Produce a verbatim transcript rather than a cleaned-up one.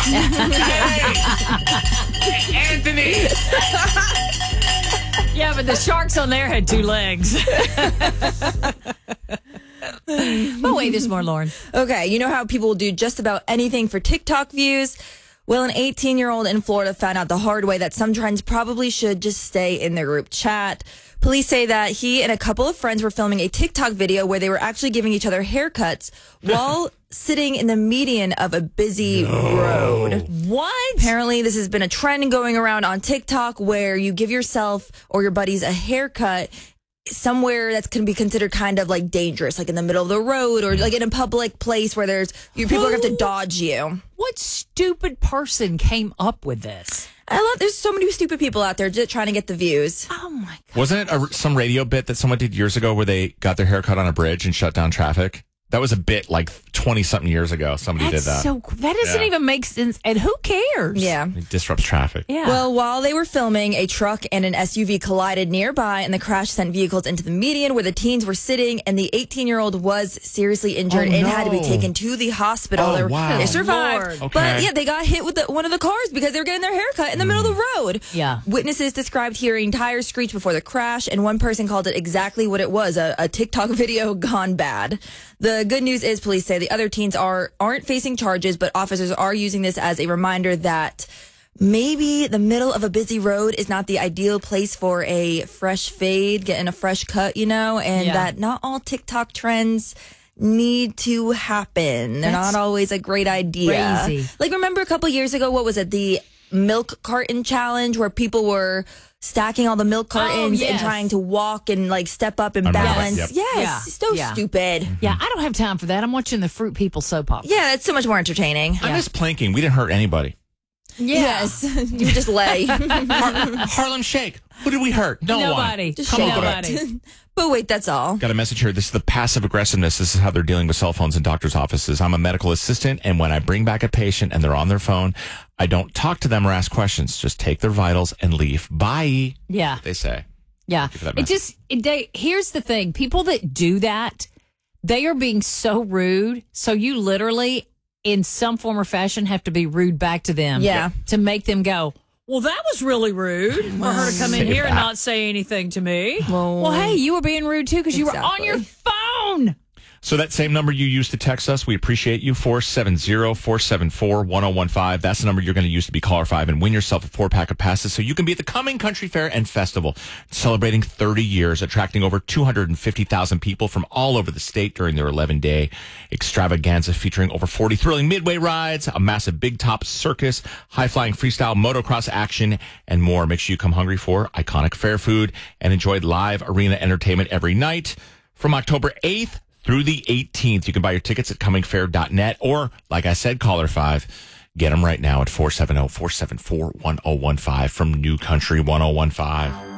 Anthony! Yeah, but the sharks on there had two legs. But wait, there's more, Lauren. Okay, you know how people will do just about anything for TikTok views? Well, an eighteen-year-old in Florida found out the hard way that some trends probably should just stay in their group chat. Police say that he and a couple of friends were filming a TikTok video where they were actually giving each other haircuts while sitting in the median of a busy no. road. What? Apparently, this has been a trend going around on TikTok where you give yourself or your buddies a haircut somewhere that's going to be considered kind of like dangerous, like in the middle of the road or like in a public place where there's you, people are going to have to dodge you. What stupid person came up with this? I love. There's so many stupid people out there just trying to get the views. Oh my god! Wasn't it a, some radio bit that someone did years ago where they got their hair cut on a bridge and shut down traffic? That was a bit like twenty something years ago. Somebody That's did that. So that doesn't yeah. even make sense. And who cares? Yeah, it disrupts traffic. Yeah. Well, while they were filming, a truck and an S U V collided nearby, and the crash sent vehicles into the median where the teens were sitting, and the eighteen-year-old was seriously injured oh, and no. had to be taken to the hospital. Oh, they, wow. they survived, Lord. but Okay. yeah, they got hit with the, one of the cars because they were getting their hair cut in the mm. middle of the road. Yeah. Witnesses described hearing tires screech before the crash, and one person called it exactly what it was, a, a TikTok video gone bad. The good news is police say the other teens are, aren't facing charges, but officers are using this as a reminder that maybe the middle of a busy road is not the ideal place for a fresh fade, getting a fresh cut, you know, and Yeah. that not all TikTok trends need to happen. They're That's not always a great idea. crazy. Like, remember a couple years ago, what was it? The milk carton challenge where people were stacking all the milk cartons yes. and trying to walk and like step up and I remember that, balance. yep. Yes, Yeah. so Yeah. stupid. Yeah, I don't have time for that. I'm watching the Fruit People soap opera. Yeah, it's so much more entertaining. I miss planking. We didn't hurt anybody. Yes, you just lay. Har- Harlem Shake. Who did we hurt? No Nobody. one. Just Come on. Nobody. But wait, that's all. Got a message here. This is the passive aggressiveness. This is how they're dealing with cell phones in doctors' offices. I'm a medical assistant, and when I bring back a patient and they're on their phone, I don't talk to them or ask questions. Just take their vitals and leave. Bye. Yeah. They say. Yeah. for that It message. just, it, they, here's the thing. People that do that, they are being so rude. So you literally, in some form or fashion, have to be rude back to them. Yeah. To make them go, well, that was really rude for her to come in Say here and that. not say anything to me. Well, Well, hey, you were being rude too because you were on Exactly. your phone. So that same number you used to text us, we appreciate you, four seven zero, four seven four, one oh one five. That's the number you're going to use to be caller five and win yourself a four-pack of passes so you can be at the coming Country Fair and Festival, celebrating thirty years, attracting over two hundred fifty thousand people from all over the state during their eleven-day extravaganza featuring over forty thrilling midway rides, a massive big top circus, high-flying freestyle motocross action, and more. Make sure you come hungry for iconic fair food and enjoy live arena entertainment every night. From October eighth through the eighteenth, you can buy your tickets at coming fair dot net or, like I said, caller five. Get them right now at four seven zero, four seven four, one oh one five from New Country one oh one five.